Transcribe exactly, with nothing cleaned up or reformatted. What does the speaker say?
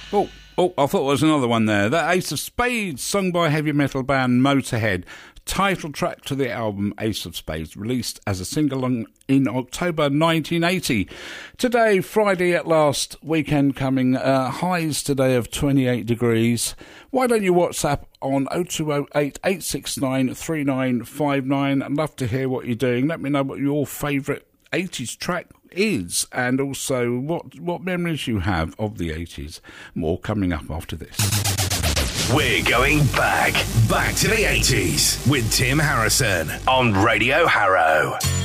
Oh, oh, I thought there was another one there. That Ace of Spades, sung by heavy metal band Motorhead. Title track to the album Ace of Spades, released as a single in October nineteen eighty. Today, Friday at last, weekend coming, uh, highs today of twenty-eight degrees. Why don't you WhatsApp on oh two oh eight, eight six nine, three nine five nine? I'd love to hear what you're doing. Let me know what your favourite eighties track is, and also what, what memories you have of the eighties. More coming up after this. We're going back, back to the eighties with Tim Harrison on Radio Harrow.